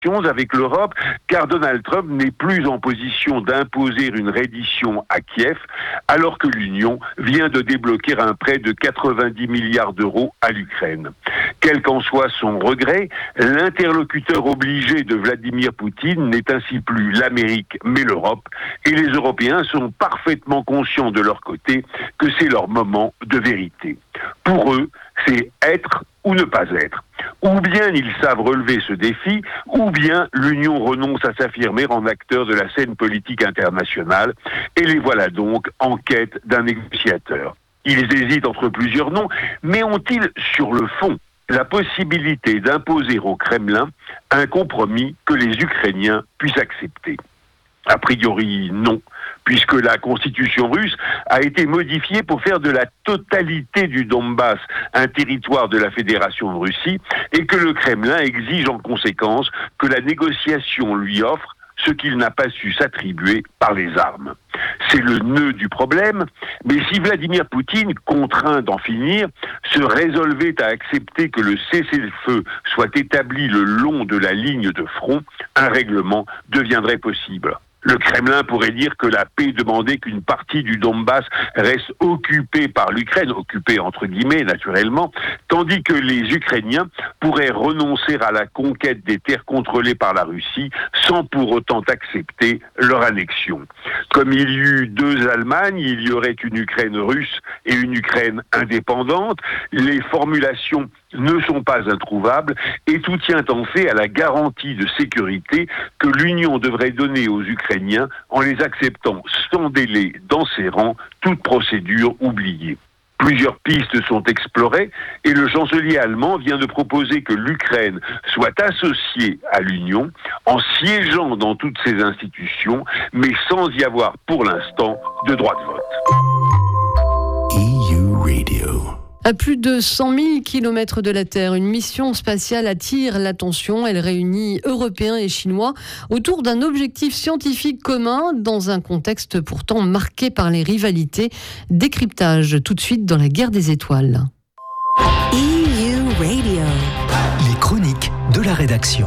avec l'Europe, car Donald Trump n'est plus en position d'imposer une reddition à Kiev, alors que l'Union vient de débloquer un prêt de 90 milliards d'euros à l'Ukraine. Quel qu'en soit son regret, l'interlocuteur obligé de Vladimir Poutine n'est ainsi plus l'Amérique, mais l'Europe, et les Européens sont parfaitement conscients de leur côté que c'est leur moment de vérité. Pour eux, c'est être ou ne pas être. Ou bien ils savent relever ce défi, ou bien l'Union renonce à s'affirmer en acteur de la scène politique internationale, et les voilà donc en quête d'un négociateur. Ils hésitent entre plusieurs noms, mais ont-ils sur le fond la possibilité d'imposer au Kremlin un compromis que les Ukrainiens puissent accepter ? A priori, non, puisque la constitution russe a été modifiée pour faire de la totalité du Donbass un territoire de la Fédération de Russie et que le Kremlin exige en conséquence que la négociation lui offre ce qu'il n'a pas su s'attribuer par les armes. C'est le nœud du problème, mais si Vladimir Poutine, contraint d'en finir, se résolvait à accepter que le cessez-le-feu soit établi le long de la ligne de front, un règlement deviendrait possible. Le Kremlin pourrait dire que la paix demandait qu'une partie du Donbass reste occupée par l'Ukraine, occupée entre guillemets naturellement, tandis que les Ukrainiens pourraient renoncer à la conquête des terres contrôlées par la Russie sans pour autant accepter leur annexion. Comme il y eut deux Allemagnes, il y aurait une Ukraine russe et une Ukraine indépendante. Les formulations ne sont pas introuvables et tout tient en fait à la garantie de sécurité que l'Union devrait donner aux Ukrainiens en les acceptant sans délai dans ses rangs, toute procédure oubliée. Plusieurs pistes sont explorées et le chancelier allemand vient de proposer que l'Ukraine soit associée à l'Union en siégeant dans toutes ses institutions, mais sans y avoir pour l'instant de droit de vote. EU Radio. À plus de 100 000 kilomètres de la Terre, une mission spatiale attire l'attention. Elle réunit Européens et Chinois autour d'un objectif scientifique commun dans un contexte pourtant marqué par les rivalités. Décryptage tout de suite dans la guerre des étoiles. EU Radio. Les chroniques de la rédaction.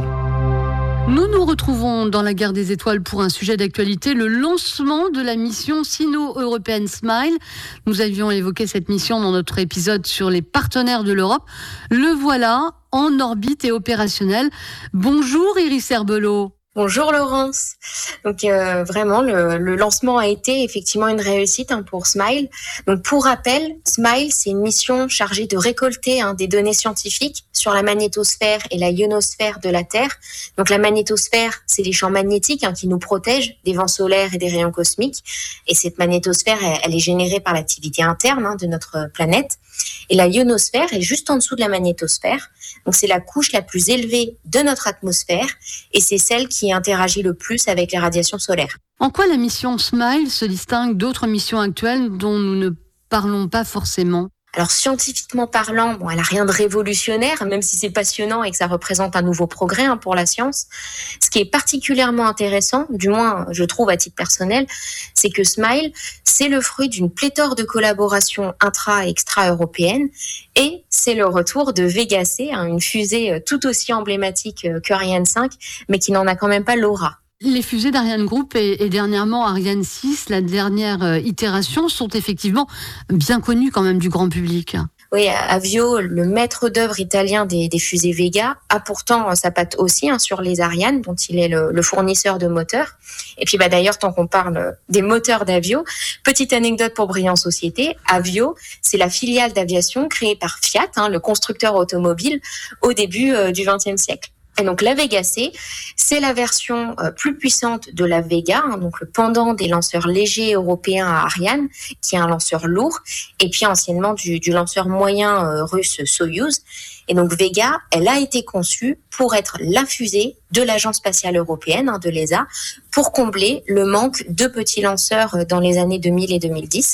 Nous nous retrouvons dans la guerre des étoiles pour un sujet d'actualité, le lancement de la mission sino-européenne SMILE. Nous avions évoqué cette mission dans notre épisode sur les partenaires de l'Europe. Le voilà en orbite et opérationnel. Bonjour Iris Herbelot. Bonjour Laurence. Donc vraiment le lancement a été effectivement une réussite pour SMILE. Donc pour rappel, SMILE c'est une mission chargée de récolter des données scientifiques sur la magnétosphère et la ionosphère de la Terre. Donc la magnétosphère, c'est les champs magnétiques qui nous protègent des vents solaires et des rayons cosmiques. Et cette magnétosphère, elle est générée par l'activité interne de notre planète. Et la ionosphère est juste en dessous de la magnétosphère. Donc c'est la couche la plus élevée de notre atmosphère et c'est celle qui interagit le plus avec les radiations solaires. En quoi la mission SMILE se distingue d'autres missions actuelles dont nous ne parlons pas forcément ? Alors scientifiquement parlant, elle n'a rien de révolutionnaire, même si c'est passionnant et que ça représente un nouveau progrès pour la science. Ce qui est particulièrement intéressant, du moins je trouve à titre personnel, c'est que SMILE, c'est le fruit d'une pléthore de collaborations intra- et extra-européennes et c'est le retour de Vega C, une fusée tout aussi emblématique qu'Ariane 5, mais qui n'en a quand même pas l'aura. Les fusées d'Ariane Group et dernièrement Ariane 6, la dernière itération, sont effectivement bien connues quand même du grand public. Oui, Avio, le maître d'œuvre italien des fusées Vega, a pourtant sa patte aussi sur les Ariane, dont il est le fournisseur de moteurs. Et puis d'ailleurs, tant qu'on parle des moteurs d'Avio, petite anecdote pour Brillant Société, Avio, c'est la filiale d'aviation créée par Fiat, le constructeur automobile, au début du XXe siècle. Et donc la Vega C, c'est la version plus puissante de la Vega, donc le pendant des lanceurs légers européens à Ariane, qui est un lanceur lourd, et puis anciennement du lanceur moyen russe Soyouz. Et donc Vega, elle a été conçue pour être la fusée de l'Agence spatiale européenne, de l'ESA, pour combler le manque de petits lanceurs dans les années 2000 et 2010.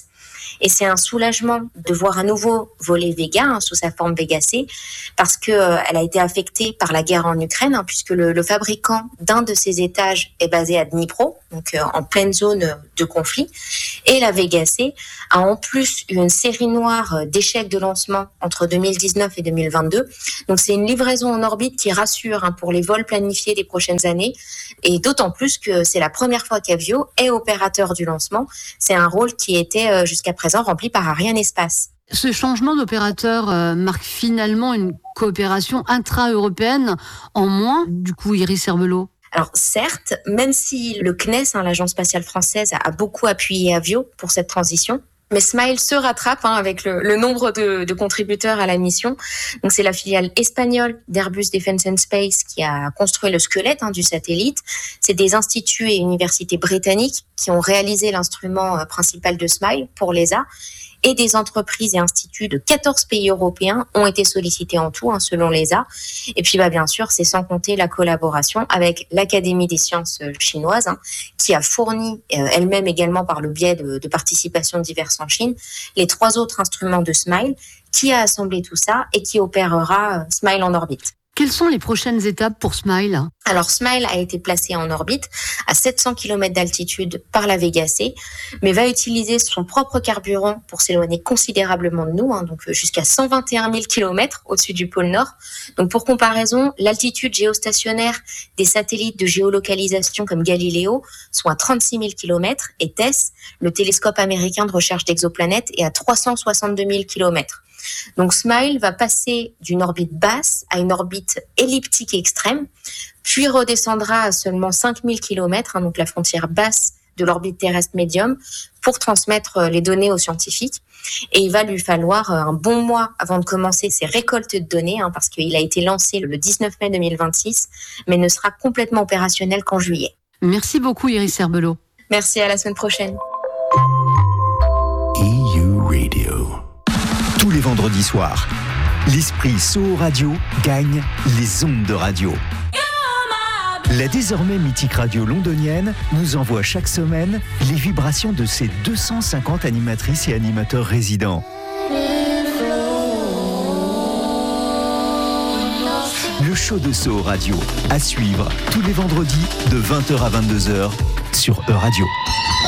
Et c'est un soulagement de voir à nouveau voler Vega sous sa forme Vega C, parce que elle a été affectée par la guerre en Ukraine, puisque le fabricant d'un de ses étages est basé à Dnipro, donc en pleine zone de conflit. Et la Vega C a en plus eu une série noire d'échecs de lancement entre 2019 et 2022. Donc c'est une livraison en orbite qui rassure pour les vols planifiés des prochaines années, et d'autant plus que c'est la première fois qu'Avio est opérateur du lancement. C'est un rôle qui était jusqu'à présent rempli par Arianespace. Ce changement d'opérateur marque finalement une coopération intra-européenne en moins, du coup, Iris Herbelot. Alors certes, même si le CNES, l'Agence spatiale française, a beaucoup appuyé Avio pour cette transition, mais Smile se rattrape avec le nombre de contributeurs à la mission. Donc c'est la filiale espagnole d'Airbus Defence and Space qui a construit le squelette du satellite. C'est des instituts et universités britanniques qui ont réalisé l'instrument principal de Smile pour l'ESA. Et des entreprises et instituts de 14 pays européens ont été sollicités en tout, selon l'ESA. Et puis, bien sûr, c'est sans compter la collaboration avec l'Académie des sciences chinoise, qui a fourni elle-même également par le biais de participations diverses en Chine, les 3 autres instruments de Smile, qui a assemblé tout ça et qui opérera Smile en orbite. Quelles sont les prochaines étapes pour Smile ? Alors Smile a été placé en orbite à 700 km d'altitude par la Vega C, mais va utiliser son propre carburant pour s'éloigner considérablement de nous, donc jusqu'à 121 000 km au-dessus du pôle Nord. Donc pour comparaison, l'altitude géostationnaire des satellites de géolocalisation comme Galileo sont à 36 000 km et TESS, le télescope américain de recherche d'exoplanètes, est à 362 000 km. Donc Smile va passer d'une orbite basse à une orbite elliptique extrême, puis redescendra à seulement 5000 km, donc la frontière basse de l'orbite terrestre médium, pour transmettre les données aux scientifiques. Et il va lui falloir un bon mois avant de commencer ses récoltes de données, parce qu'il a été lancé le 19 mai 2026, mais ne sera complètement opérationnel qu'en juillet. Merci beaucoup Iris Herbelot. Merci, à la semaine prochaine. EU Radio. Tous les vendredis soirs, l'esprit Soho Radio gagne les ondes de radio. La désormais mythique radio londonienne nous envoie chaque semaine les vibrations de ses 250 animatrices et animateurs résidents. Le show de Soho Radio, à suivre tous les vendredis de 20h à 22h sur E-Radio.